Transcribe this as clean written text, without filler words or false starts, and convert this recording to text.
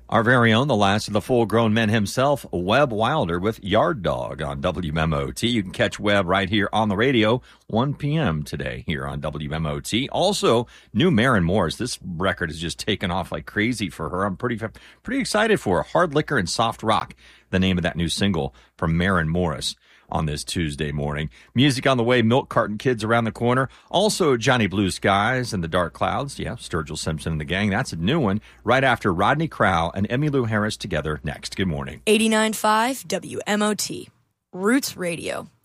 Our very own, the last of the full-grown men himself, Webb Wilder with Yard Dog on WMOT. You can catch Webb right here on the radio, 1 p.m. today here on WMOT. Also, new Maren Morris. This record has just taken off like crazy for her. I'm pretty excited for her. Hard Liquor and Soft Rock, the name of that new single from Maren Morris on this Tuesday morning. Music on the way, Milk Carton Kids around the corner. Also, Johnny Blue Skies and the Dark Clouds. Yeah, Sturgill Simpson and the gang. That's a new one. Right after Rodney Crowell and Emmylou Harris together next. Good morning. 89.5 WMOT. Roots Radio.